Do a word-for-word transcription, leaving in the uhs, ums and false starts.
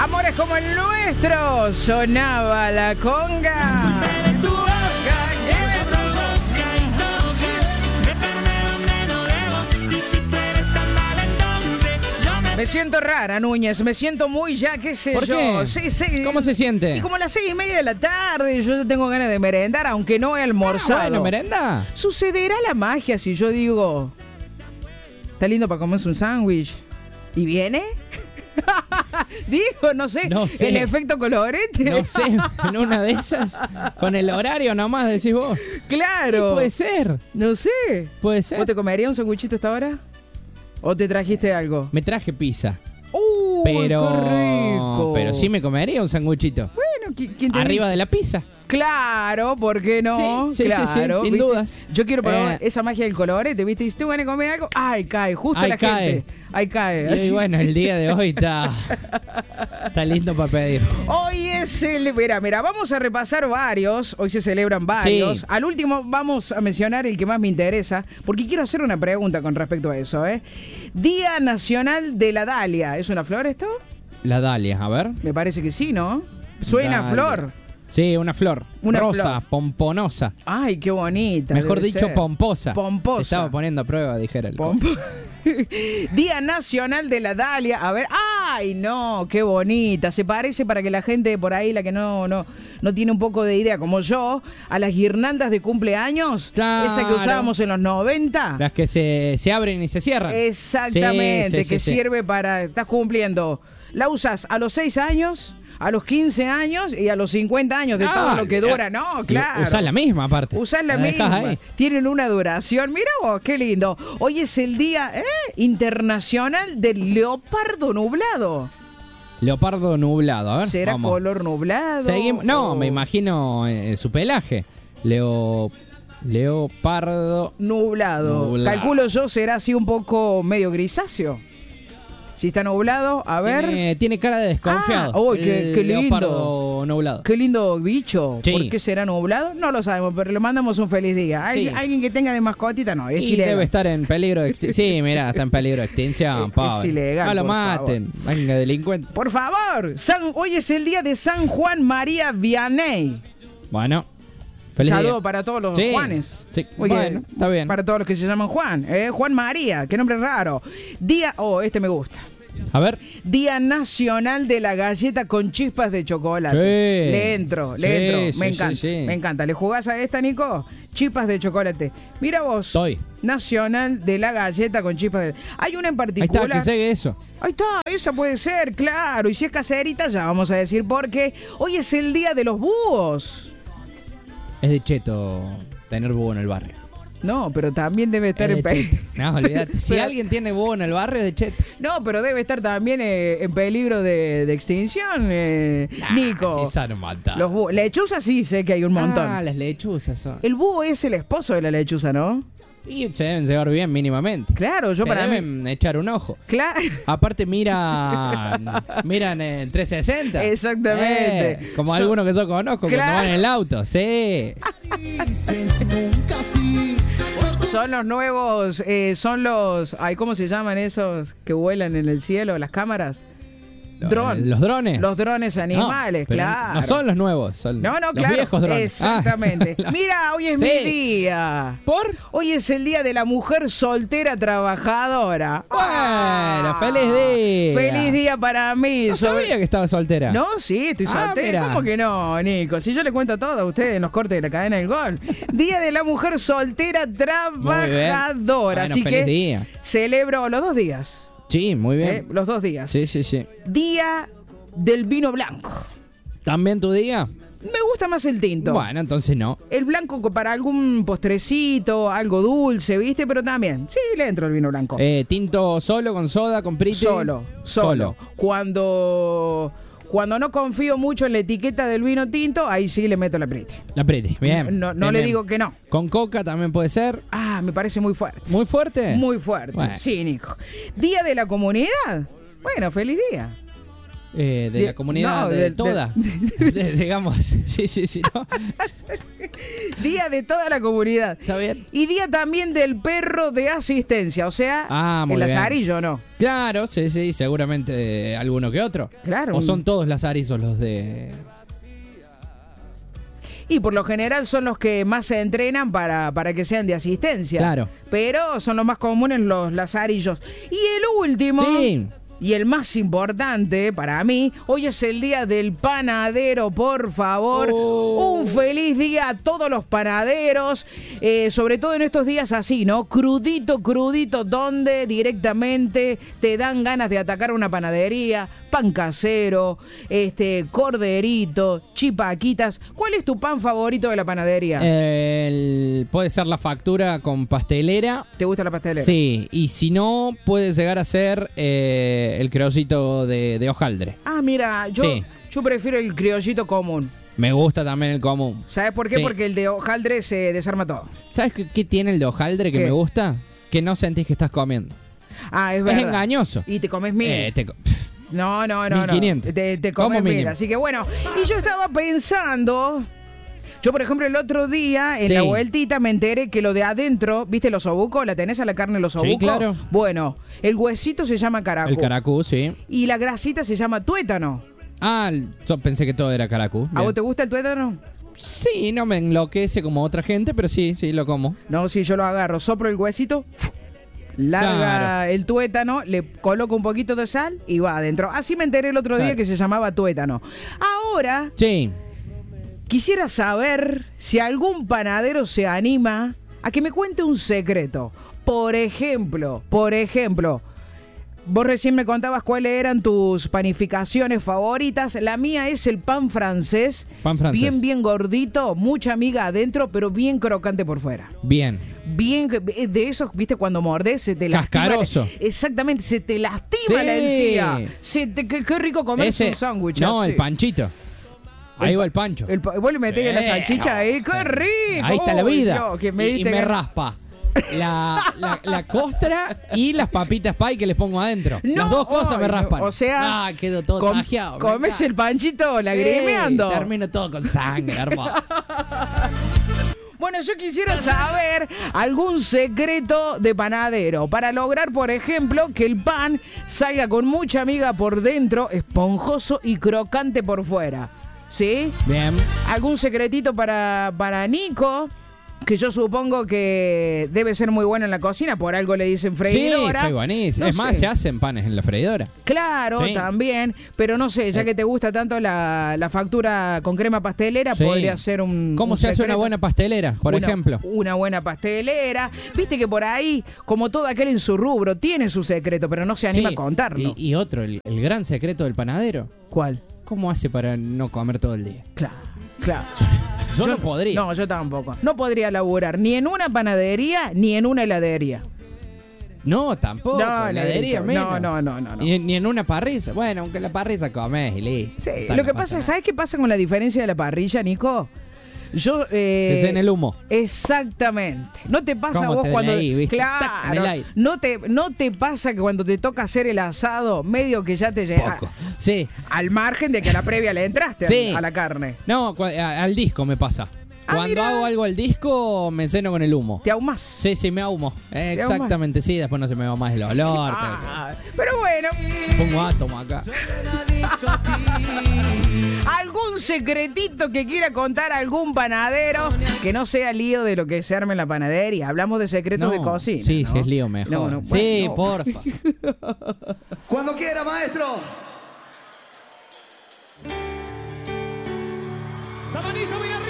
Amores como el nuestro, sonaba la conga. Me siento rara, Núñez, me siento muy ya, qué sé ¿Por yo. qué? Sí, sí. ¿Cómo se siente? Y como a las seis y media de la tarde, yo tengo ganas de merendar, aunque no he almorzado. Ah, bueno, merenda. ¿Sucederá la magia si yo digo, está lindo para comerse un sándwich? ¿Y viene? Digo, no sé, No sé. el efecto colorete. No sé, en una de esas, con el horario nomás decís vos. Claro. Sí, puede ser, No sé. puede ser. ¿Vos te comerías un sándwichito hasta ahora? ¿O te trajiste algo? Me traje pizza, ¡Uh, pero qué rico! pero sí me comería un sanguchito. Bueno, ¿qui- ¿quién te Arriba dice? de la pizza. Claro, ¿por qué no? Sí, sí, sí, claro, sí, sin ¿viste? dudas. Yo quiero probar Eh. esa magia del colorete, ¿viste? Y si te van a comer algo, ¡ay, cae! Justo Ay, la cae. gente. ¡Ay, cae! Y hoy, Así. bueno, el día de hoy está, está lindo para pedir. Hoy es el... Mira, mira, vamos a repasar varios. Hoy se celebran varios. Sí. Al último vamos a mencionar el que más me interesa, porque quiero hacer una pregunta con respecto a eso, ¿eh? Día Nacional de la Dalia. ¿Es una flor esto? La Dalia, a ver. Me parece que sí, ¿no? Suena a Dalia. flor. Sí, una flor. Una rosa, flor. pomponosa. Ay, qué bonita. Mejor debe dicho, ser. pomposa. Pomposa. Te estaba poniendo a prueba, dijera el Pom- Día Nacional de la Dalia. A ver, ay, no, qué bonita. Se parece, para que la gente por ahí, la que no, no, no tiene un poco de idea, como yo, a las guirnaldas de cumpleaños. Claro. Esa que usábamos en los noventa. Las que se, se abren y se cierran. Exactamente, Sí, sí, que sí, sí. sirve para... Estás cumpliendo. La usas a los seis años, a los quince años y a los cincuenta años de Ah, todo lo que la- dura, ¿no? Y Claro. Usás la misma, aparte. Usás la, dejás misma. ahí. Tienen una duración. Mira vos, qué lindo. Hoy es el Día ¿eh? Internacional del Leopardo Nublado. Leopardo nublado, a ver. ¿Será vamos. color nublado? Seguimos. No, o me imagino eh, su pelaje. Leo. Leopardo. Nublado. Nublado. Calculo yo, será así un poco medio grisáceo. Si está nublado, a ver. Tiene, tiene cara de desconfiado. Ah, uy, qué- el qué lindo. Leopardo nublado. Qué lindo bicho. Sí. ¿Por qué será nublado? No lo sabemos, pero le mandamos un feliz día. Alguien, Sí. alguien que tenga de mascotita, no, es y ilegal. debe estar en peligro de extinción. Sí, mira, está en peligro de extinción, Es- pobre. es ilegal, No lo por maten. Venga, delincuente. Por favor, San, hoy es el día de San Juan María Vianney. Bueno. Feliz Saludo día. para todos los Sí, Juanes. sí. Muy Bueno, bien. está bien. Para todos los que se llaman Juan. ¿eh? Juan María, qué nombre raro. Día, oh, este me gusta. A ver. Día Nacional de la Galleta con Chispas de Chocolate. Sí. Le entro, le Sí, entro. sí, me sí, encanta, sí. me encanta. ¿Le jugás a esta, Nico? Chispas de chocolate. Mira vos. Estoy. Nacional de la Galleta con Chispas de... Hay una en Ahí particular... está, que segue eso. Ahí está, esa puede ser, claro. Y si es caserita, ya vamos a decir porque hoy es el Día de los Búhos. Es de cheto tener búho en el barrio. No, pero también debe estar Es en de peligro. cheto. No, olvídate. Si Pero- alguien tiene búho en el barrio, es de cheto. No, pero debe estar también eh, en peligro de, de extinción, eh, Nico. Si saben matar. Los búhos. Lechuzas sí sé que hay un montón. Ah, las lechuzas son. El búho es el esposo de la lechuza, ¿no? Y se deben llevar bien mínimamente. Claro, yo Se para mí. deben echar un ojo. Claro. Aparte miran, miran en trescientos sesenta. Exactamente. Eh, como Son- algunos que yo conozco Claro. cuando van en el auto. Sí. Son los nuevos, eh, son los, ay, ¿cómo se llaman esos que vuelan en el cielo, las cámaras? Dron. Los drones. Los drones animales, No, pero claro. No son los nuevos, son No, no, los claro. viejos drones. Exactamente. Ah. Mira, hoy es Sí. mi día. ¿Por? Hoy es el día de la mujer soltera trabajadora. Bueno, feliz día. Feliz día para mí. No Sobre- sabía que estaba soltera. No, sí, estoy Ah, soltera. mira. ¿Cómo que no, Nico? Si yo le cuento todo a ustedes en los cortes de la cadena del gol. Día de la mujer soltera trabajadora. Bueno, Así feliz que día. celebro los dos días. Sí, muy ¿eh? bien. Los dos días. Sí, sí, sí. Día del vino blanco. ¿También tu día? Me gusta más el tinto. Bueno, entonces no. El blanco para algún postrecito, algo dulce, ¿viste? Pero también, sí, le entro el vino blanco. Eh, tinto solo, con soda, con prite. Solo, solo. Cuando, cuando no confío mucho en la etiqueta del vino tinto, ahí sí le meto la prite. La prite, bien. No, no Bien, le bien. digo que no. Con coca también puede ser. Ah, me parece muy fuerte. ¿Muy fuerte? Muy fuerte. Bueno. Sí, Nico. Día de la comunidad. Bueno, feliz día. Eh, de Die- la comunidad no, de, del- toda. del- De- digamos, sí, sí, sí. ¿no? Día de toda la comunidad. ¿Está bien? Y día también del perro de asistencia, o sea, Ah, muy el bien. lazarillo, ¿no? Claro, sí, sí, seguramente eh, alguno que otro. Claro. O son todos lazarizos los de... Y por lo general son los que más se entrenan para, para que sean de asistencia. Claro. Pero son los más comunes los lazarillos. Y el último... Sí. Y el más importante para mí, hoy es el día del panadero, por favor. Oh. Un feliz día a todos los panaderos, eh, sobre todo en estos días así, ¿no? Crudito, crudito, donde directamente te dan ganas de atacar una panadería, pan casero, este, corderito, chipaquitas. ¿Cuál es tu pan favorito de la panadería? El- puede ser la factura con pastelera. ¿Te gusta la pastelera? Sí, y si no, puede llegar a ser eh, el criollito de, de hojaldre. Ah, mira, yo, Sí. yo prefiero el criollito común. Me gusta también el común. ¿Sabes por qué? Sí. Porque el de hojaldre se desarma todo. ¿Sabes qué, qué tiene el de hojaldre que ¿Qué? me gusta? Que no sentís que estás comiendo. Ah, es Es verdad. engañoso. Y te comes mil. Eh, te co- No, no, no, mil quinientos. no. Te, te comes Como mil. mínimo. Así que bueno. Y yo estaba pensando. Yo, por ejemplo, el otro día, en Sí. la vueltita, me enteré que lo de adentro, ¿viste los obucos? ¿La tenés a la carne los Sí, obucos? claro. Bueno, el huesito se llama caracú. El caracú, sí. Y la grasita se llama tuétano. Ah, yo pensé que todo era caracú. ¿A Bien. vos te gusta el tuétano? Sí, no me enloquece como otra gente, pero sí, sí, lo como. No, sí, yo lo agarro, soplo el huesito, larga Claro. el tuétano, le coloco un poquito de sal y va adentro. Así me enteré el otro día Claro. que se llamaba tuétano. Ahora, Sí. quisiera saber si algún panadero se anima a que me cuente un secreto. Por ejemplo, por ejemplo, vos recién me contabas cuáles eran tus panificaciones favoritas. La mía es el pan francés. Pan francés. Bien, bien gordito, mucha miga adentro, pero bien crocante por fuera. Bien. Bien, de esos, viste, cuando mordés, se te lastima. Cascaroso. Exactamente, se te lastima Sí. la encía. Se te- qué, qué rico comerse un sándwich. No, así. el panchito. Ahí El- va el pancho. El pa- vos le metés la Eh, salchicha ahí, qué rico. Ahí está la Uy, vida. Dios, que me y, y diste me ganas. raspa la, la, la costra y las papitas pie que les pongo adentro. No, las dos cosas ay, me no, raspan. o sea, ah, quedo todo Com- tajeado. me comes encanta. el panchito lagrimeando. Sí, termino todo con sangre, hermoso. Bueno, yo quisiera saber algún secreto de panadero para lograr, por ejemplo, que el pan salga con mucha miga por dentro, esponjoso y crocante por fuera. ¿Sí? Bien. ¿Algún secretito para, para Nico? Que yo supongo que debe ser muy bueno en la cocina, por algo le dicen freidora. Sí, soy buenísimo. No es más, sé. se hacen panes en la freidora. Claro, Sí. también, pero no sé, ya Eh. que te gusta tanto la, la factura con crema pastelera, Sí. podría ser un ¿Cómo un se hace una secreto. buena pastelera, por Una- ejemplo? Una buena pastelera. Viste que por ahí, como todo aquel en su rubro, tiene su secreto, pero no se anima Sí. a contarlo. Y, y otro, el, el gran secreto del panadero. ¿Cuál? ¿Cómo hace para no comer todo el día? Claro, claro. Yo, no podría. No, yo tampoco. No podría laburar ni en una panadería ni en una heladería. No, tampoco. No, heladería no, menos. no, no, no, no. Ni, ni en una parrilla. Bueno, aunque la parrilla comes y listo. Sí, Total, lo no que pasa, nada. ¿sabes qué pasa con la diferencia de la parrilla, Nico? Yo, eh, Que sea en el humo. Exactamente. ¿No te pasa a ¿Cómo vos te cuando leí, viste? Tac, en claro, el aire. no te no te pasa que cuando te toca hacer el asado, medio que ya te llega Poco. Sí. al margen de que a la previa le entraste Sí. a, a la carne? No, cu- a- al disco me pasa. Ah, Cuando mira. hago algo al disco, me ceno con el humo. Te ahumás. Sí, sí, me ahumo. Eh, ahumas? Exactamente, sí. Después no se me va más el olor. Ah, pero bueno, te- Pongo átomo acá. algún secretito que quiera contar algún panadero que no sea lío de lo que se arme en la panadería. Hablamos de secretos No, de cocina. sí, ¿no? si es lío mejor. No, no, sí, bueno, no. porfa. Cuando quiera, maestro. Sabanito Villarreal.